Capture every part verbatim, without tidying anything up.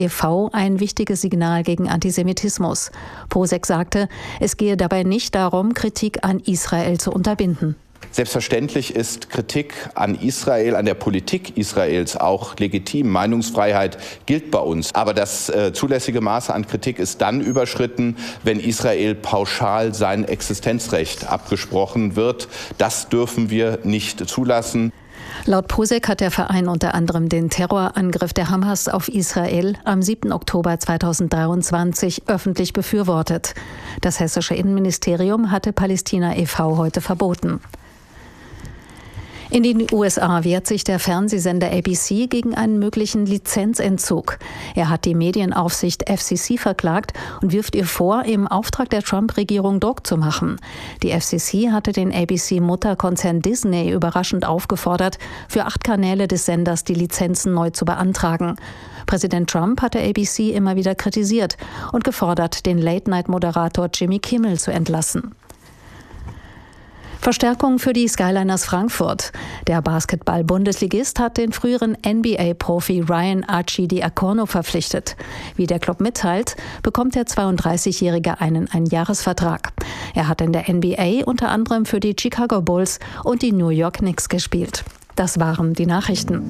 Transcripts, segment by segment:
E V ein wichtiges Signal gegen Antisemitismus. Posek sagte, es gehe dabei nicht darum, Kritik an Israel zu unterbinden. Selbstverständlich ist Kritik an Israel, an der Politik Israels auch legitim. Meinungsfreiheit gilt bei uns. Aber das äh, zulässige Maße an Kritik ist dann überschritten, wenn Israel pauschal sein Existenzrecht abgesprochen wird. Das dürfen wir nicht zulassen. Laut Posek hat der Verein unter anderem den Terrorangriff der Hamas auf Israel am siebten Oktober zweitausenddreiundzwanzig öffentlich befürwortet. Das hessische Innenministerium hatte Palästina e V heute verboten. In den U S A wehrt sich der Fernsehsender A B C gegen einen möglichen Lizenzentzug. Er hat die Medienaufsicht F C C verklagt und wirft ihr vor, im Auftrag der Trump-Regierung Druck zu machen. Die F C C hatte den A B C-Mutterkonzern Disney überraschend aufgefordert, für acht Kanäle des Senders die Lizenzen neu zu beantragen. Präsident Trump hatte A B C immer wieder kritisiert und gefordert, den Late-Night-Moderator Jimmy Kimmel zu entlassen. Verstärkung für die Skyliners Frankfurt. Der Basketball-Bundesligist hat den früheren N B A-Profi Ryan Arcidiacono verpflichtet. Wie der Club mitteilt, bekommt der zweiunddreißigjährige einen Einjahresvertrag. Er hat in der N B A unter anderem für die Chicago Bulls und die New York Knicks gespielt. Das waren die Nachrichten.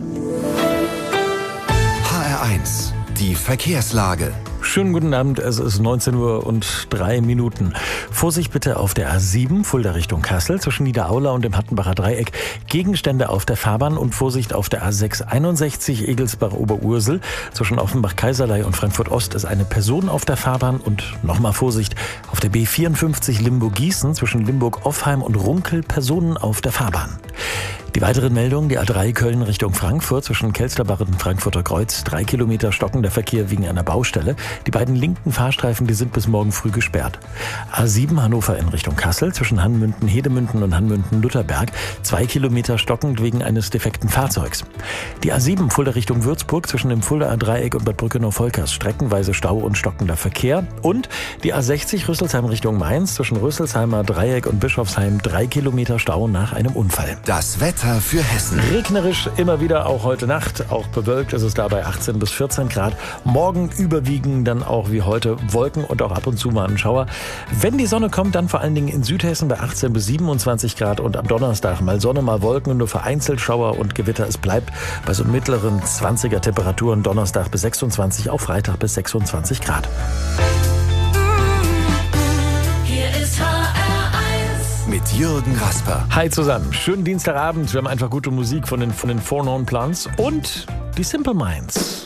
H R eins, die Verkehrslage. Schönen guten Abend, es ist neunzehn Uhr und drei Minuten. Vorsicht bitte auf der A sieben, Fulda Richtung Kassel, zwischen Niederaula und dem Hattenbacher Dreieck. Gegenstände auf der Fahrbahn und Vorsicht auf der A sechs einundsechzig, Egelsbach-Oberursel. Zwischen Offenbach-Kaiserlei und Frankfurt-Ost ist eine Person auf der Fahrbahn. Und nochmal Vorsicht auf der B vierundfünfzig Limburg-Gießen, zwischen Limburg-Offheim und Runkel, Personen auf der Fahrbahn. Die weiteren Meldungen, die A drei Köln Richtung Frankfurt zwischen Kelsterbach und Frankfurter Kreuz. Drei Kilometer stockender Verkehr wegen einer Baustelle. Die beiden linken Fahrstreifen, die sind bis morgen früh gesperrt. A sieben Hannover in Richtung Kassel zwischen Hanmünden-Hedemünden und Hanmünden-Lutherberg. Zwei Kilometer stockend wegen eines defekten Fahrzeugs. Die A sieben Fulda Richtung Würzburg zwischen dem Fuldaer Dreieck und Bad Brückenau-Volkers. Streckenweise Stau und stockender Verkehr. Und die A sechzig Rüsselsheim Richtung Mainz zwischen Rüsselsheimer Dreieck und Bischofsheim. Drei Kilometer Stau nach einem Unfall. Das Wetter für Hessen. Regnerisch immer wieder, auch heute Nacht. Auch bewölkt ist es da bei achtzehn bis vierzehn Grad. Morgen überwiegend dann auch wie heute Wolken und auch ab und zu mal ein Schauer. Wenn die Sonne kommt, dann vor allen Dingen in Südhessen bei achtzehn bis siebenundzwanzig Grad und am Donnerstag mal Sonne, mal Wolken und nur vereinzelt Schauer und Gewitter. Es bleibt bei so mittleren zwanziger Temperaturen Donnerstag bis sechsundzwanzig, auch Freitag bis sechsundzwanzig Grad. Mit Jürgen Rasper. Hi zusammen, schönen Dienstagabend. Wir haben einfach gute Musik von den, von den Four Non Blondes und die Simple Minds.